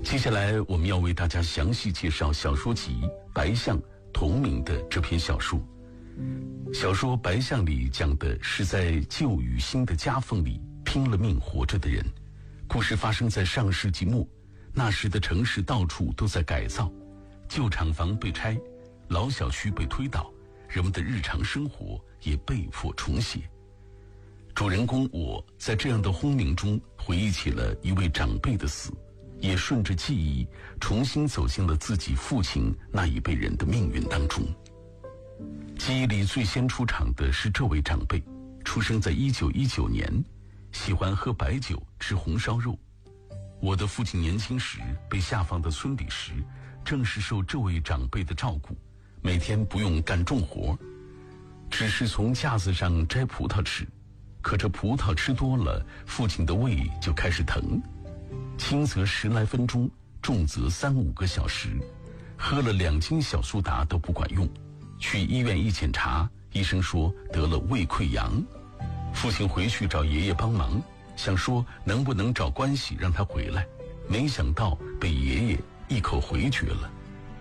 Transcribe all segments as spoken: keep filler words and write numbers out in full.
接下来我们要为大家详细介绍小说集《白象》同名的这篇小说。小说《白象》里讲的是在旧与新的夹缝里拼了命活着的人。故事发生在上世纪末，那时的城市到处都在改造，旧厂房被拆，老小区被推倒，人们的日常生活也被迫重写。主人公我在这样的轰鸣中回忆起了一位长辈的死，也顺着记忆重新走进了自己父亲那一辈人的命运当中。记忆里最先出场的是这位长辈，出生在一九一九年，喜欢喝白酒，吃红烧肉。我的父亲年轻时被下放到村里时，正是受这位长辈的照顾，每天不用干重活，只是从架子上摘葡萄吃。可这葡萄吃多了，父亲的胃就开始疼，轻则十来分钟，重则三五个小时，喝了两斤小苏打都不管用。去医院一检查，医生说得了胃溃疡。父亲回去找爷爷帮忙，想说能不能找关系让他回来，没想到被爷爷一口回绝了。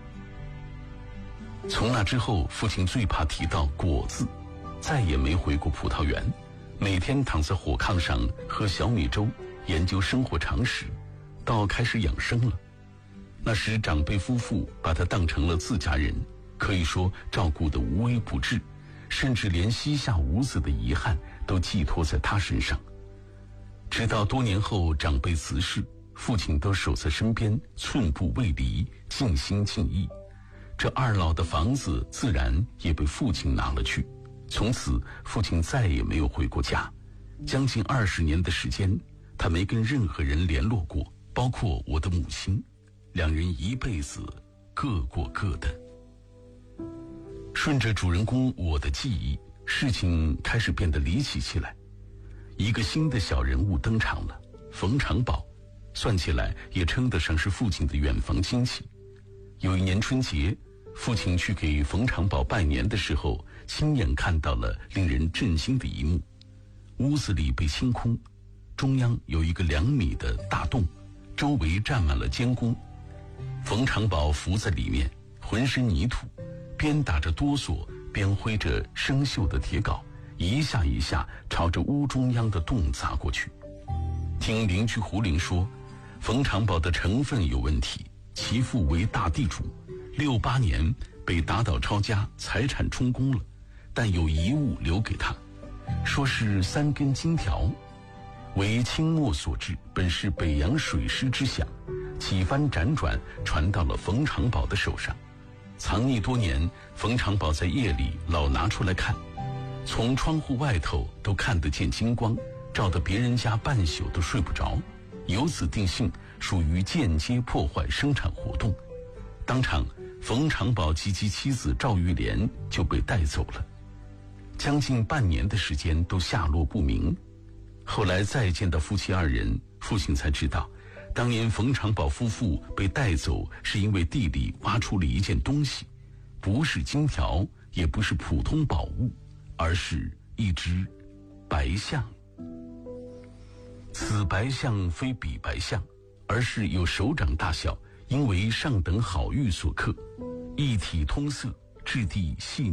从那之后，父亲最怕提到果字，再也没回过葡萄园，每天躺在火炕上喝小米粥，研究生活常识，到开始养生了。那时长辈夫妇把他当成了自家人，可以说照顾得无微不至，甚至连膝下无子的遗憾都寄托在他身上。直到多年后长辈辞世，父亲都守在身边，寸步未离，尽心尽意。这二老的房子自然也被父亲拿了去，从此父亲再也没有回过家。将近二十年的时间，他没跟任何人联络过，包括我的母亲。两人一辈子各过各的。顺着主人公我的记忆，事情开始变得离奇起来。一个新的小人物登场了，冯长宝，算起来也称得上是父亲的远房亲戚。有一年春节，父亲去给冯长宝拜年的时候，亲眼看到了令人震惊的一幕。屋子里被清空，中央有一个两米的大洞，周围站满了监工。冯长宝伏在里面，浑身泥土，边打着哆嗦，边挥着生锈的铁镐，一下一下朝着屋中央的洞砸过去。听邻居胡林说，冯长宝的成分有问题，其父为大地主，六八年被打倒抄家，财产充公了，但有遗物留给他，说是三根金条，为清末所制，本是北洋水师之饷，几番辗转传到了冯长宝的手上。藏匿多年，冯长宝在夜里老拿出来看，从窗户外头都看得见金光，照得别人家半宿都睡不着，由此定性属于间接破坏生产活动。当场冯长宝及其妻子赵玉莲就被带走了，将近半年的时间都下落不明。后来再见到夫妻二人，父亲才知道，当年冯长宝夫妇被带走是因为地里挖出了一件东西，不是金条，也不是普通宝物，而是一只白象。此白象非彼白象，而是有手掌大小，因为上等好玉所刻，一体通色，质地细腻。